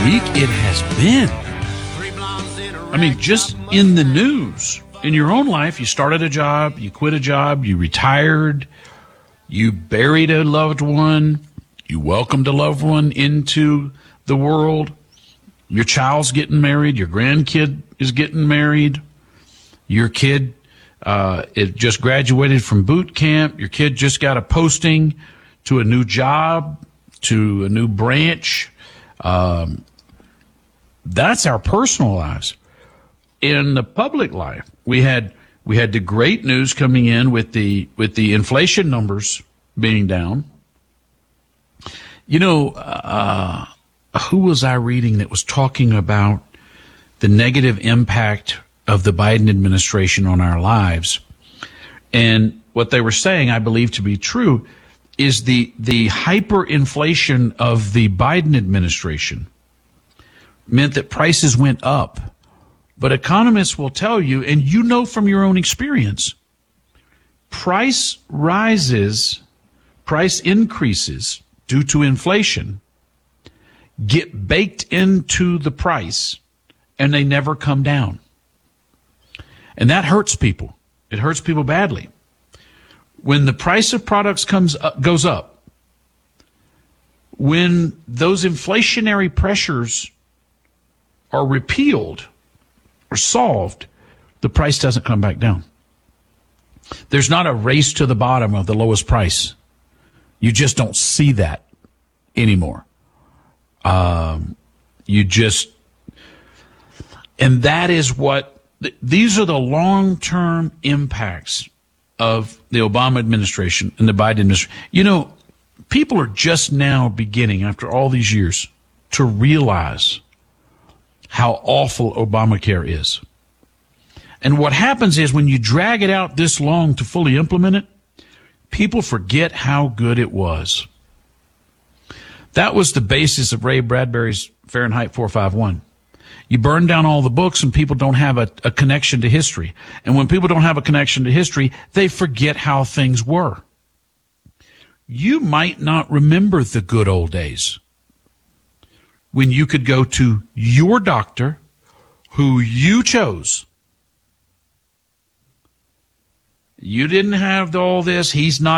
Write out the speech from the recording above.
week it has been. I mean, just in the news, in your own life, you started a job, you quit a job, you retired, you buried a loved one, you welcomed a loved one into the world, your child's getting married, your grandkid is getting married, your kid it just graduated from boot camp, your kid just got a posting to a new job, to a new branch. That's our personal lives. In the public life, we had the great news coming in with the inflation numbers being down. You know, who was I reading that was talking about the negative impact of the Biden administration on our lives? And what they were saying, I believe to be true, is the hyperinflation of the Biden administration meant that prices went up. But economists will tell you, and you know from your own experience, price increases due to inflation get baked into the price, and they never come down. And that hurts people. It hurts people badly. When the price of products goes up, when those inflationary pressures are repealed or solved, the price doesn't come back down. There's not a race to the bottom of the lowest price. You just don't see that anymore. And that is these are the long-term impacts of the Obama administration and the Biden administration. You know, people are just now beginning, after all these years, to realize how awful Obamacare is. And what happens is when you drag it out this long to fully implement it, people forget how good it was. That was the basis of Ray Bradbury's Fahrenheit 451. You burn down all the books and people don't have a connection to history. And when people don't have a connection to history, they forget how things were. You might not remember the good old days when you could go to your doctor who you chose. You didn't have all this, he's not